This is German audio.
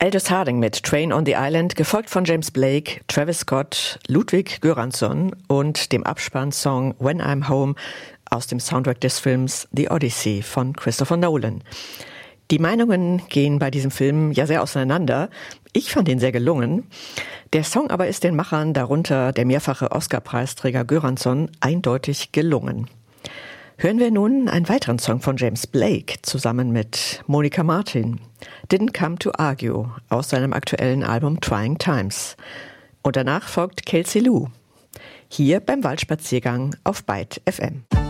Aldous Harding mit Train on the Island, gefolgt von James Blake, Travis Scott, Ludwig Göransson und dem Abspannsong When I'm Home aus dem Soundtrack des Films The Odyssey von Christopher Nolan. Die Meinungen gehen bei diesem Film ja sehr auseinander. Ich fand ihn sehr gelungen. Der Song aber ist den Machern, darunter der mehrfache Oscar-Preisträger Göransson, eindeutig gelungen. Hören wir nun einen weiteren Song von James Blake zusammen mit Monica Martin, Didn't Come to Argue, aus seinem aktuellen Album Trying Times. Und danach folgt Kelsey Lou, hier beim Waldspaziergang auf Byte FM.